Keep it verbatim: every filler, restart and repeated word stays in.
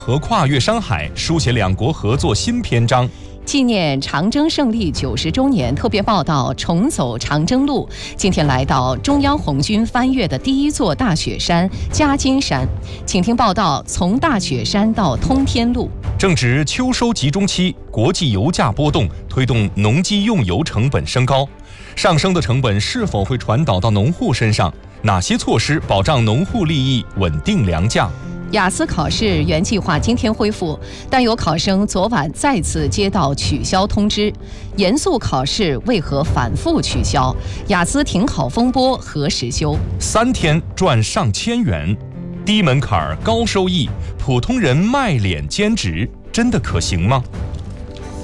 和跨越山海，书写两国合作新篇章。 纪念长征胜利九十周年特别报道重走长征路，今天来到中央红军翻越的第一座大雪山夹金山，请听报道从大雪山到通天路。 正值秋收集中期，国际油价波动推动农机用油成本升高，上升的成本是否会传导到农户身上？哪些措施保障农户利益，稳定粮价？ 雅思考试原计划今天恢复，但有考生昨晚再次接到取消通知。严肃考试为何反复取消？雅思停考风波何时休？ 三天赚上千元，低门槛高收益，普通人卖脸兼职真的可行吗？